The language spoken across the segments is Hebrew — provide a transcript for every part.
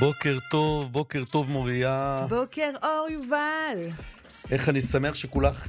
בוקר טוב מוריה. בוקר אור יובל. איך אני שמח שכולך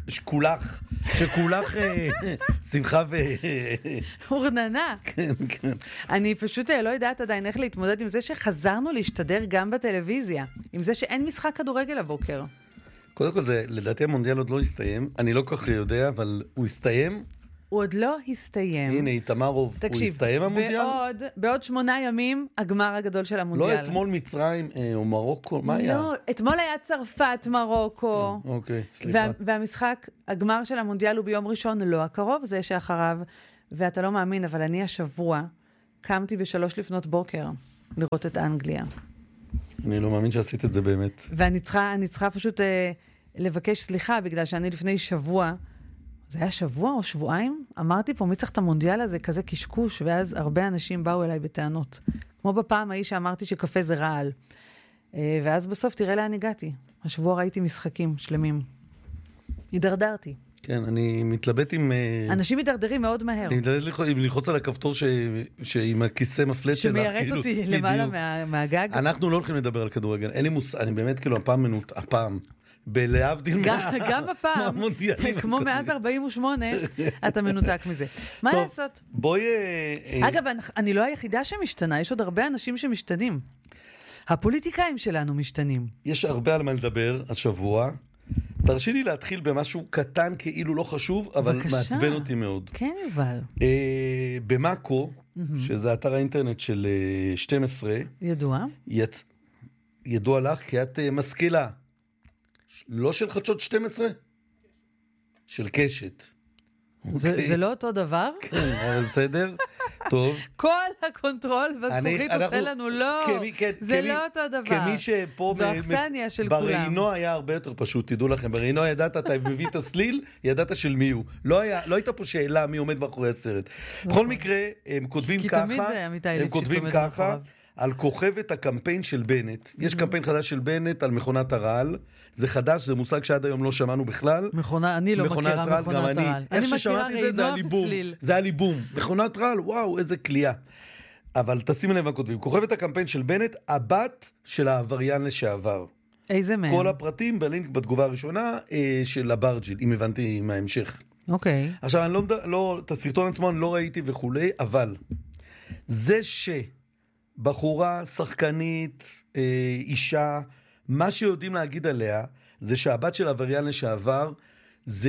שמחה ורננה. כן. אני פשוט לא יודעת עדיין איך להתמודד עם זה שחזרנו להשתדר גם בטלוויזיה. עם זה שאין משחק כדורגל הבוקר. קודם כל זה, לדעתי המונדיאל עוד לא הסתיים. אני לא כל כך יודע, אבל הוא הסתיים. הוא עוד לא הסתיים. הנה, איתמרוב, הוא הסתיים המונדיאל? בעוד 8 ימים, הגמר הגדול של המונדיאל. לא אתמול מצרים או מרוקו, מה היה? לא, אתמול היה צרפת, מרוקו. אוקיי, סליחה. והמשחק, הגמר של המונדיאל הוא ביום ראשון, לא הקרוב, זה שאחריו. ואתה לא מאמין, אבל אני השבוע קמתי ב3 לפנות בוקר לראות את אנגליה. אני לא מאמין שעשית את זה באמת. ואני צריכה פשוט לבקש סליחה, בגלל שאני לפני שבוע, זה היה שבוע או שבועיים? אמרתי פה, מי צריך את המונדיאל הזה, כזה קשקוש, ואז הרבה אנשים באו אליי בטענות. כמו בפעם ההיא שאמרתי שקפה זה רעל. ואז בסוף תראה לאן הגעתי. השבוע ראיתי משחקים שלמים. הידרדרתי. כן, אני מתלבט עם... אנשים הידרדרים מאוד מהר. אני מתלבט ללחוץ על הכפתור עם הכיסא מפלט שלך. שמיירט אותי למעלה מהגג. אנחנו לא הולכים לדבר על כדורגל. אין לי מושג, אני באמת כאילו הפעם... בלהבדיל גם הפעם, כמו מאז 48, אתה מנותק מזה. מה לעשות? בואי... אגב, אני לא היחידה שמשתנה, יש עוד הרבה אנשים שמשתנים. הפוליטיקאים שלנו משתנים. יש הרבה על מה לדבר השבוע. תרשי לי להתחיל במשהו קטן כאילו לא חשוב, אבל מעצבן אותי מאוד. כן, יובל. במאקו, שזה אתר האינטרנט של 12, ידוע לך כי את משכילה. לא של חדשות 12? של קשת. זה לא אותו דבר? כן, אבל בסדר. טוב. כל הקונטרול והזכוכית עושה לנו לא. זה לא אותו דבר. כמי שפה... זו אכסניה של כולם. ברעינו היה הרבה יותר פשוט, תדעו לכם. ברעינו ידעת, אתה מביא את הסליל, ידעת של מי הוא. לא הייתה פה שאלה מי עומד מאחורי הסרט. בכל מקרה, הם כותבים ככה, על כוכבת הקמפיין של בנט. יש קמפיין חדש של בנט על מכונת הרעל. זה חדש, זה מושג שעד היום לא שמענו בכלל. אני לא מכירה מכונת רעל. איך ששמעתי את זה, זה הליבום. מכונת רעל, וואו, איזה קליעה. אבל תשימו לב מה כותבים. כוכבת הקמפיין של בנט, הבת של העבריין לשעבר. איזה מהם? כל הפרטים בלינק בתגובה הראשונה של הברג'יל, אם הבנתי מההמשך. אוקיי. עכשיו, אני את הסרטון עצמו אני לא ראיתי וכולי, אבל זה בחורה, שחקנית, אישה, מה שיודעים להגיד עליה, זה שהבת של עבריין לשעבר, זה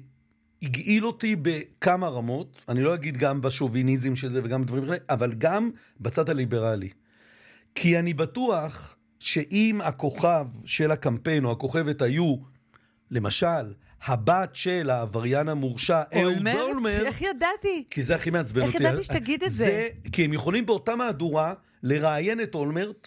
הגעיל אותי בכמה רמות, אני לא אגיד גם בשוביניזם של זה וגם בדברים אחרים, אבל גם בצד הליברלי. כי אני בטוח שאם הכוכב של הקמפיין או הכוכבת היו, למשל, הבת של העבריין המורשע, אהוד אולמרט, איך ידעתי? כי זה הכי מעצבן אותי. איך ידעתי שתגיד את זה? כי הם יכולים באותה מהדורה לראיין את אולמרט,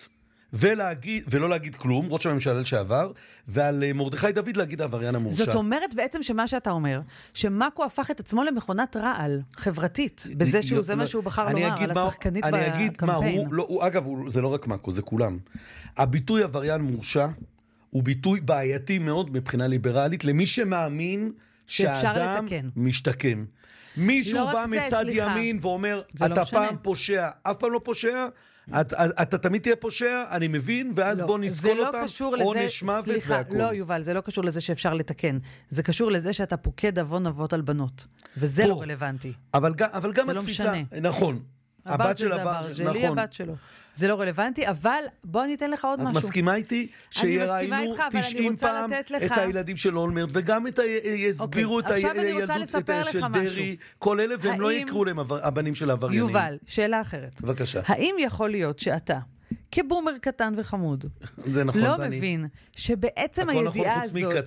ולא להגיד כלום, ראש הממשלה לשעבר, ועל מרדכי דוד להגיד העבריין המורשע. זאת אומרת בעצם שמה שאתה אומר, שמאקו הפך את עצמו למכונת רעל חברתית, בזה זה מה שהוא בחר לומר, על השחקנית בקמפיין. אני אגיד מה הוא, אגב, זה לא רק מאקו, זה כולם. הביטוי עבריין מורשע, הוא ביטוי בעייתי מאוד מבחינה ליברלית, למי שמאמין שהאדם משתקם. מישהו בא מצד ימין ואומר, אתה פעם פושע, אף פעם לא פושע, אתה תמיד תהיה פושע, אני מבין, ואז בוא נסכול אותם, עונש מוות והכל. לא, יובל, זה לא קשור לזה שאפשר לתקן. זה קשור לזה שאתה פוקד אבון אבות על בנות. וזה לא רלוונטי. אבל גם התפיסה, נכון. הבת של שלי הבת שלו. זה לא רלוונטי, אבל בוא ניתן לך עוד משהו. את מסכימה איתי שיראיינו 90 פעם את הילדים של אולמרט, וגם יסבירו את הילדות של דרי, כל אלה, והם לא יקראו להם הבנים של העבריינים. יובל, שאלה אחרת. בבקשה. האם יכול להיות שאתה, כבומר קטן וחמוד, לא מבין שבעצם הידיעה הזאת,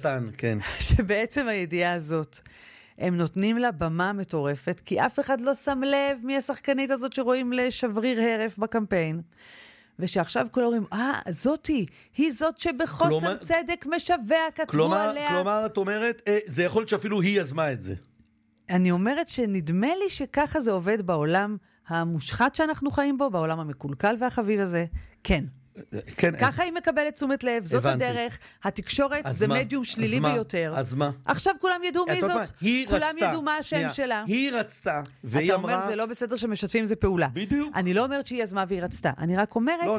שבעצם הידיעה הזאת, הם נותנים לה במה מטורפת, כי אף אחד לא שם לב מי השחקנית הזאת שרואים לשבריר הרף בקמפיין. ושעכשיו כולם אומרים, זאתי, היא זאת שבחוסר צדק משווה, כתבו עליה. כלומר, את אומרת, זה יכול להיות שאפילו היא יזמה את זה. אני אומרת שנדמה לי שככה זה עובד בעולם המושחת שאנחנו חיים בו, בעולם המקולקל והחביב הזה. כן. ככה היא מקבלת תשומת לב, זאת הדרך, התקשורת זה מדיום שלילי ביותר. אז מה? עכשיו כולם ידעו מי זאת. כולם ידעו מה השם שלה. היא רצתה, והיא אמרה... אתה אומר, זה לא בסדר שמשתפים זה פעולה. בדיוק. אני לא אומרת שהיא יזמה והיא רצתה. אני רק אומרת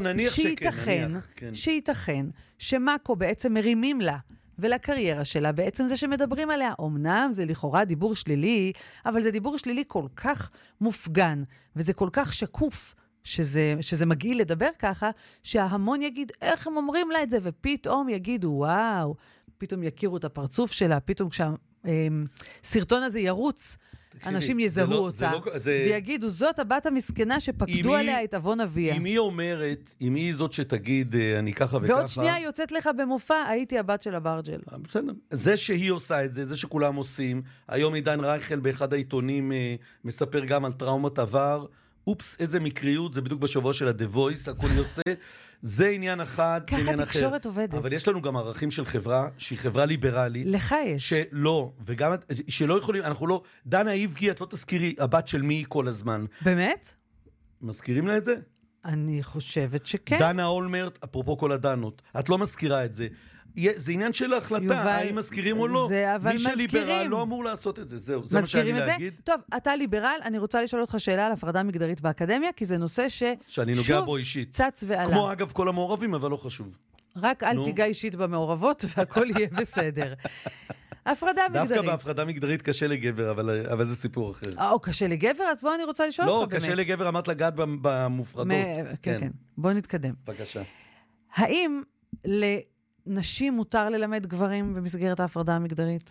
שייתכן שמאקו בעצם מרימים לה ולקריירה שלה, בעצם זה שמדברים עליה. אמנם זה לכאורה דיבור שלילי, אבל זה דיבור שלילי כל כך מופגן, וזה כל כך שקוף, שזה מגעיל לדבר ככה, שההמון יגיד, איך הם אומרים לה את זה? ופתאום יגידו, וואו, פתאום יכירו את הפרצוף שלה, פתאום כשהסרטון הזה ירוץ, אנשים יזהו אותה, ויגידו, זאת הבת המסכנה שפקדו עליה את אבון אביה. אם היא אומרת, אם היא זאת שתגיד, אני ככה וככה... ועוד שנייה יוצאת לך במופע, הייתי הבת של הברג'ל. בסדר. זה שהיא עושה את זה, זה שכולם עושים. היום עידן רייכל באחד העיתונים מספר גם על טראומת עבר. אופס, איזה מקריות, זה בדיוק בשבוע של ה-The Voice, הכל יוצא. זה עניין אחד, זה עניין אחר. ככה תקשורת עובדת. אבל יש לנו גם ערכים של חברה, שהיא חברה ליברלית. לך יש. שלא, וגם שלא יכולים, אנחנו לא, דנה איבגי, את לא תזכירי הבת של מי כל הזמן. באמת? מזכירים לה את זה? אני חושבת שכן. דנה אולמרט, אפרופו כל הדנות, את לא מזכירה את זה. זה עניין של ההחלטה, האם מזכירים או לא. זה אבל מי שליברל לא אמור לעשות את זה, זהו, זה מה שאני להגיד. טוב, אתה ליברל, אני רוצה לשאול אותך שאלה על הפרדה מגדרית באקדמיה, כי זה נושא שאני נוגע בו אישית. צץ ועלה. כמו אגב כל המעורבים, אבל לא חשוב. רק אל תיגע אישית במעורבות, והכל יהיה בסדר. הפרדה מגדרית. דווקא בהפרדה מגדרית קשה לגבר, אבל זה סיפור אחר. או, קשה לגבר? אז בוא אני רוצה לשאול אותך באמת. לא, קשה לגבר, אמרת לגעת במופרדות. כן. בוא נתקדם. בבקשה. האם נשים מותר ללמד גברים במסגרת ההפרדה המגדרית?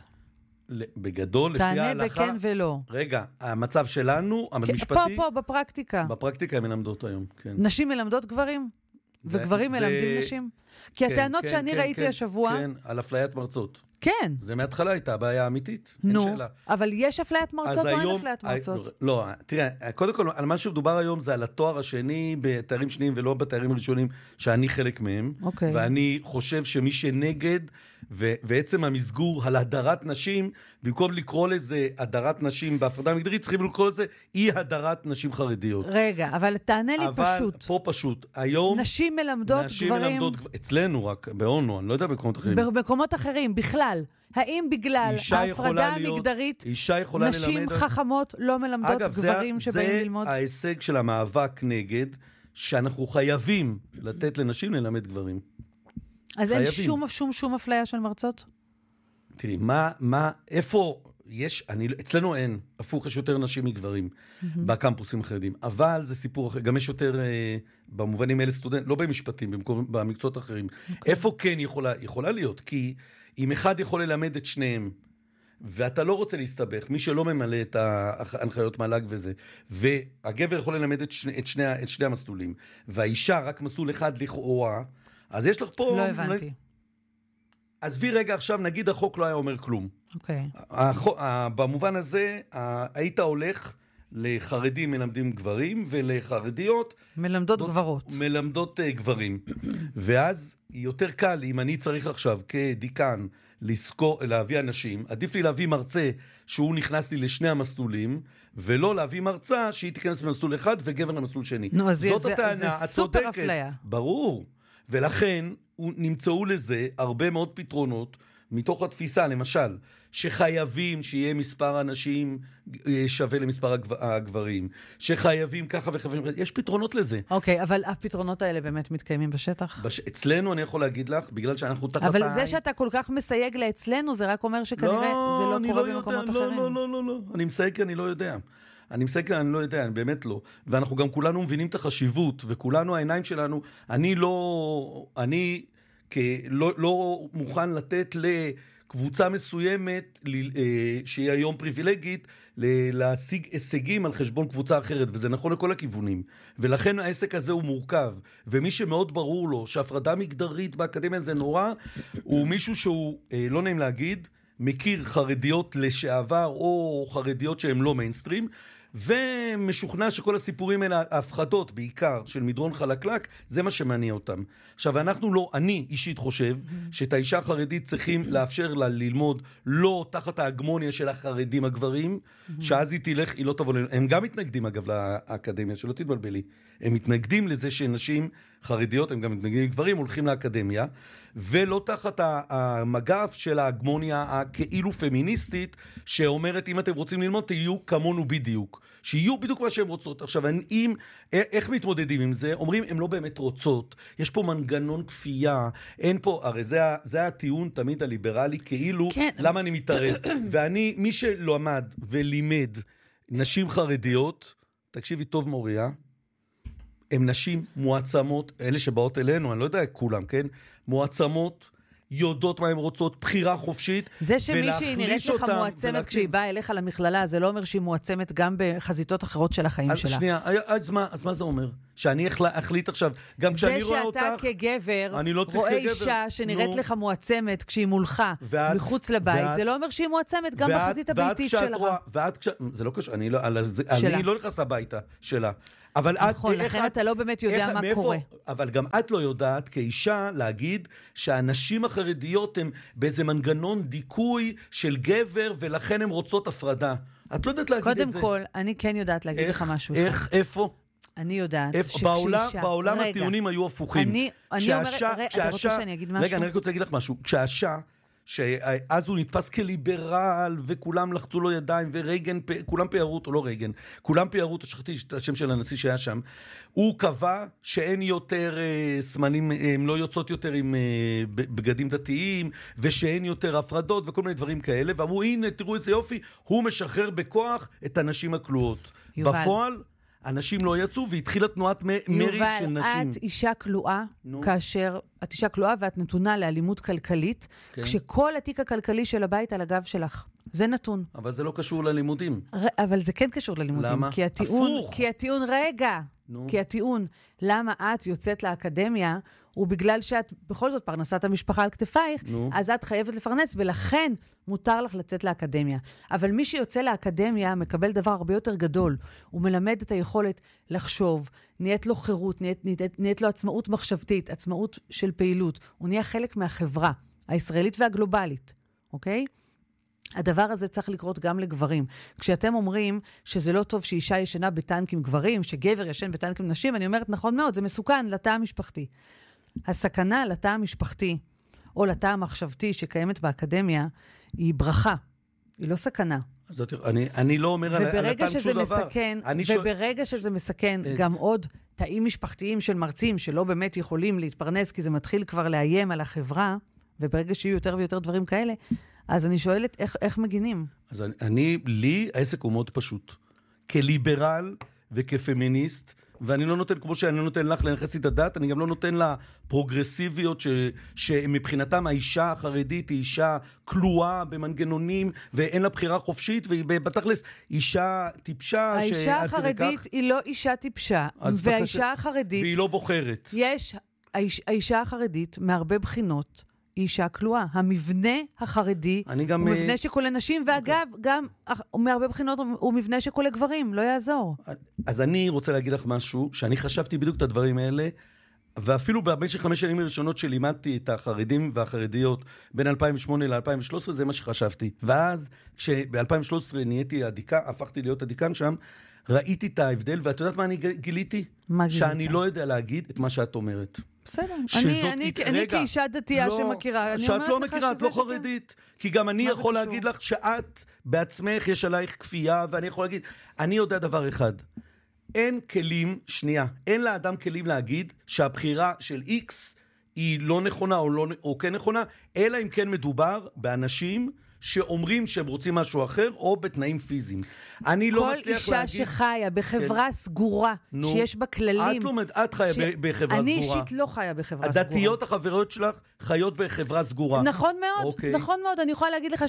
בגדול, לפי ההלכה... תענה בכן ולא. רגע, המצב שלנו, המשפטי... פה, בפרקטיקה. בפרקטיקה הן מלמדות היום, כן. נשים מלמדות גברים? וגברים מלמדים נשים? כי הטענות שאני ראיתי השבוע... כן, על אפליית מרצות. כן. זה מההתחלה הייתה הבעיה אמיתית. נו, אבל יש אפליית מרצות או אין אפליית מרצות? לא, תראה, קודם כל, על מה שמדובר היום זה על התואר השני בתארים שניים ולא בתארים הראשונים, שאני חלק מהם. אוקיי. ואני חושב שמי שנגד, ועצם המסגור על הדרת נשים, במקום לקרוא לזה הדרת נשים בהפרדה מגדרית, צריכים לקרוא לזה אי הדרת נשים חרדיות. רגע, אבל תענה לי פשוט. אבל פה פשוט. היום... נשים מלמדות גברים... אצלנו רק, באונו, אני לא יודע במקומות אחרים. במקומות אחרים, בכלל. האם בגלל ההפרדה המגדרית, נשים חכמות לא מלמדות גברים שבאים ללמוד? זה ההישג של המאבק נגד, שאנחנו חייבים לתת לנשים ללמד גברים. אז אין שום אפליה של מרצות? תראי, איפה יש, אצלנו אין, הפוך, יש יותר נשים מגברים בקמפוסים החרדים, אבל זה סיפור אחר, גם יש יותר במובנים האלה סטודנט, לא במשפטים, במקצועות אחרים. איפה כן יכולה להיות? כי אם אחד יכול ללמד את שניהם, ואתה לא רוצה להסתבך, מי שלא ממלא את ההנחיות מל"ג וזה, והגבר יכול ללמד את שני המסלולים, והאישה רק מסלול אחד לכאורה, אז יש לך פה... לא הבנתי. עזבי רגע עכשיו, נגיד החוק לא היה אומר כלום. אוקיי. במובן הזה, היית הולך לחרדים מלמדים גברים, ולחרדיות... מלמדות גברות. מלמדות גברים. ואז יותר קל, אם אני צריך עכשיו כדיקן להביא אנשים, עדיף לי להביא מרצה שהוא נכנס לי לשני המסלולים, ולא להביא מרצה שהיא תיכנס במסלול אחד וגבר למסלול שני. נו, אז זה סופר אפליה. ברור. ולכן נמצאו לזה הרבה מאוד פתרונות מתוך התפיסה, למשל, שחייבים שיהיה מספר אנשים שווה למספר הגברים, שחייבים ככה וחייבים, יש פתרונות לזה. אוקיי, אבל הפתרונות האלה באמת מתקיימים בשטח? אצלנו אני יכול להגיד לך, בגלל שאנחנו תחת אבל זה שאתה כל כך מסייג לאצלנו, זה רק אומר שכנראה זה לא קורה במקומות אחרים. לא, אני מסייג כי אני לא יודע. אני לא יודע, אני באמת לא. ואנחנו גם כולנו מבינים את החשיבות, וכולנו העיניים שלנו, אני לא מוכן לתת לקבוצה מסוימת, שהיא היום פריבילגית, להשיג הישגים על חשבון קבוצה אחרת, וזה נכון לכל הכיוונים. ולכן העסק הזה הוא מורכב, ומי שמאוד ברור לו שהפרדה מגדרית באקדמיה זה נורא, הוא מישהו שהוא, לא נעים להגיד, מכיר חרדיות לשעבר, או חרדיות שהן לא מיינסטרים, ומשוכנע שכל הסיפורים האלה, ההפחדות בעיקר של מדרון חלקלק, זה מה שמניע אותם. עכשיו, אני אישית חושב שאת האישה החרדית צריכים לאפשר לה ללמוד לא תחת ההגמוניה של החרדים הגברים, שאז היא תלך, היא לא תבוא, הם גם מתנגדים אגב לאקדמיה, שלא תתבלבלי. הם מתנגדים לזה שנשים חרדיות, הם גם מתנגדים לגברים, הולכים לאקדמיה, ולא תחת המגף של ההגמוניה הכאילו פמיניסטית, שאומרת, אם אתם רוצים ללמוד, תהיו כמונו בדיוק. שיהיו בדיוק מה שהם רוצות. עכשיו, איך מתמודדים עם זה? אומרים, הם לא באמת רוצות. יש פה מנגנון כפייה. אין פה, הרי זה הטיעון תמיד הליברלי, כאילו, כן. למה אני מתערב? ואני, מי שלא עמד ולימד נשים חרדיות, תקשיבי טוב מוריה, הן נשים מועצמות, אלה שבאות אלינו, אני לא יודע כולם, כן? מועצמות, יודעות מה הן רוצות, בחירה חופשית, זה שמישהי נראית לך מועצמת כשהיא באה אליך למכללה, זה לא אומר שהיא מועצמת גם בחזיתות אחרות של החיים שלה. שנייה, אז מה זה אומר? שאני אחליט עכשיו, גם כשאני רואה אותך... זה שאתה כגבר רואה אישה שנראית לך מועצמת כשהיא מולך, מחוץ לבית, זה לא אומר שהיא מועצמת גם בחזית הביתית שלה. זה לא קשור, אני לא נכנס הביתה שלה. נכון, לכן אתה לא באמת יודע מה קורה. אבל גם את לא יודעת כאישה להגיד שהנשים החרדיות הן באיזה מנגנון דיכוי של גבר, ולכן הן רוצות הפרדה. את לא יודעת להגיד את זה. קודם כל, אני כן יודעת להגיד לך משהו. איפה? אני יודעת שכשאישה... בעולם הטיעונים היו הפוכים. אני אומרת, אתה רוצה שאני אגיד משהו? רגע, אני רק רוצה להגיד לך משהו. כשהאשה... שאז הוא נתפס כליברל, וכולם לחצו לו ידיים, ורייגן, כולם פיירו אותו, לא רייגן, כולם פיירו אותו, שכחתי את השם של הנשיא שהיה שם, הוא קבע שאין יותר סמנים, הם לא יוצאות יותר עם בגדים דתיים, ושאין יותר הפרדות, וכל מיני דברים כאלה, ואמרו, הנה, תראו איזה יופי, הוא משחרר בכוח את הנשים הכלואות. בפועל... אנשים לא יצאו, והתחילה תנועת מרי של נשים. יובל, את אישה כלואה, כאשר את אישה כלואה ואת נתונה לאלימות כלכלית, כשכל התיק הכלכלי של הבית על הגב שלך. זה נתון. אבל זה לא קשור ללימודים. אבל זה כן קשור ללימודים. למה? הפוך. כי הטיעון, רגע, כי הטיעון, למה את יוצאת לאקדמיה, ובגלל שאת בכל זאת פרנסת המשפחה על כתפייך, אז את חייבת לפרנס, ולכן מותר לך לצאת לאקדמיה. אבל מי שיוצא לאקדמיה מקבל דבר הרבה יותר גדול. הוא מלמד את היכולת לחשוב, נהיית לו חירות, נהיית לו עצמאות מחשבתית, עצמאות של פעילות. הוא נהיה חלק מהחברה הישראלית והגלובלית, אוקיי? הדבר הזה צריך לקרות גם לגברים. כשאתם אומרים שזה לא טוב שאישה ישנה בטנק עם גברים, שגבר ישן בטנק עם נשים, אני אומרת נכון מאוד, זה מסוכן לתא המשפחתי. הסכנה לתא המשפחתי, או לתא המחשבתי שקיימת באקדמיה, היא ברכה. היא לא סכנה. אני לא אומר על הטנק שום דבר. וברגע שזה מסכן גם עוד תאים משפחתיים של מרצים, שלא באמת יכולים להתפרנס, כי זה מתחיל כבר לאיים על החברה, וברגע שיהיו יותר ויותר דברים כאלה, אז אני שואלת איך מגינים. אז לי העסק הוא מאוד פשוט. כליברל וכפמיניסט, ואני לא נותן, כמו שאני לא נותן לך לנכס את הדת, אני גם לא נותן לה פרוגרסיביות שמבחינתם האישה החרדית היא אישה כלואה במנגנונים, ואין לה בחירה חופשית, והיא בתכלס אישה טיפשה. האישה החרדית היא לא אישה טיפשה, והאישה החרדית... והיא לא בוחרת. האישה החרדית מהרבה בחינות, היא אישה כלואה. המבנה החרדי הוא מבנה שכולל נשים, ואגב, גם מהרבה בחינות הוא מבנה שכולל גברים, לא יעזור. אז אני רוצה להגיד לך משהו, שאני חשבתי בדיוק את הדברים האלה, ואפילו במשך 5 שנים הראשונות שלימדתי את החרדים והחרדיות בין 2008 ל-2013, זה מה שחשבתי. ואז, כשב-2013 נהייתי הפכתי להיות הדיקן שם, ראיתי את ההבדל, ואת יודעת מה אני גיליתי? מה גילית? שאני לא יודע להגיד את מה שאת אומרת. בסדר. אני כאישה דתייה שמכירה. שאת לא מכירה, את לא חרדית. כי גם אני יכול להגיד לך שאת בעצמך יש עלייך כפייה, ואני יכול להגיד, אני יודע דבר אחד. אין כלים, אין לאדם כלים להגיד שהבחירה של X היא לא נכונה או כן נכונה, אלא אם כן מדובר באנשים שאומרים שהם רוצים משהו אחר, או בתנאים פיזיים. אני לא מצליח להגיד... כל אישה שחיה בחברה סגורה, שיש בה כללים... את חיה בחברה סגורה. אני אישית לא חיה בחברה סגורה. הדתיות החברות שלך חיות בחברה סגורה. נכון מאוד, נכון מאוד. אני יכולה להגיד לך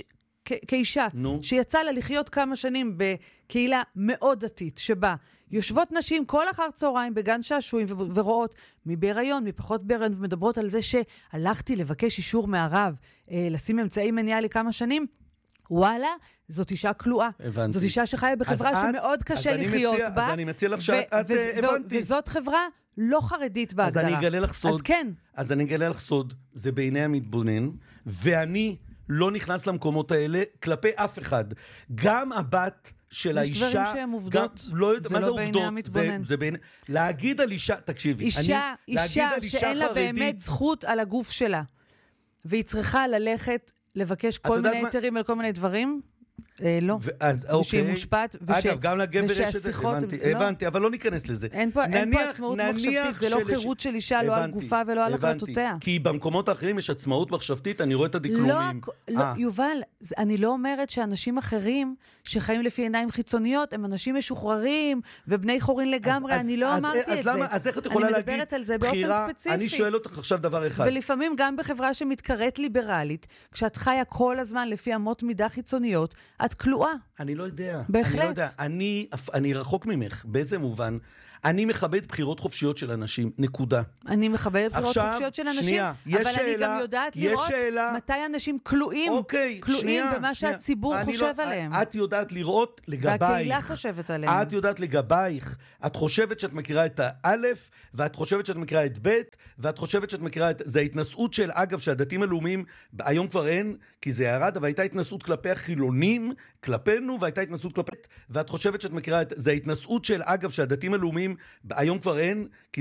כאישה, שיצא לה לחיות כמה שנים בקהילה מאוד דתית, שבה יושבות נשים כל אחר צהריים בגן שעשועים ורואות מבהיריון, מפחות בהיריון, ומדברות על זה שהלכתי לבקש אישור מהרב, לשים אמצעי מניעה לכמה שנים, וואלה, זאת אישה כלואה. הבנתי. זאת אישה שחיה בחברה שמאוד קשה לחיות בה. אז אני מציע לך שאת הבנתי. וזאת חברה לא חרדית בהגדרה. אז אני אגלה לך סוד. אז כן. אז אני אגלה לך סוד. זה בעיני המתבונן, ואני לא נכנס למקומות האלה כלפי אף אחד. גם הבת של האישה... יש דברים שהם עובדות, זה לא בעיני המתבונן. להגיד על אישה, תקשיבי. אישה שאין לה באמת זכות על הגוף שלה, והיא צריכה ללכת לבקש כל מיני היתרים על כל מיני דברים, לא. ושהיא מושפעת, אגב, גם לגבר יש את זה, הבנתי, אבל לא ניכנס לזה. אין פה עצמאות מחשבתית, זה לא חירות של אישה, לא על גופה ולא על החלטותיה. כי במקומות האחרים יש עצמאות מחשבתית, אני רואה את הדקלומים. לא, יובל, אני לא אומרת שאנשים אחרים שחיים לפי עיניים חיצוניות, הם אנשים משוחררים ובני חורין לגמרי, אני לא אמרתי את זה. אז איך את יכולה להגיד, אני מדברת על זה באופן ספציפי. אני שואל אותך עכשיו דבר אחד. ולפעמים גם בחברה שמתקראת ליברלית, כשאת חיה כל הזמן לפי אמות מידה חיצוניות, את כלואה. אני לא יודע. בהחלט. אני לא יודע. אני רחוק ממך. באיזה מובן? אני מכבד בחירות חופשיות של אנשים. נקודה. אני מכבד בחירות חופשיות של אנשים, אבל אני גם יודעת לראות מתי אנשים כלואים במה שהציבור חושב עליהם. את יודעת לראות לגבייך. והקהילה חושבת עליהם. את יודעת לגבייך. את חושבת שאת מכירה את האלף, ואת חושבת שאת מכירה את ב', ואת חושבת שאת מכירה את... זה ההתנסות של, אגב, שהדתיים הלאומיים, היום כבר אין, כי זה ירד, אבל הייתה התנסות כלפי החילונים, כלפינו, והייתה התנסות כלפי... ואת חושבת שאת מכירה את... זה ההתנסות של, אגב, שהדתיים הלאומיים, היום כבר אין, כי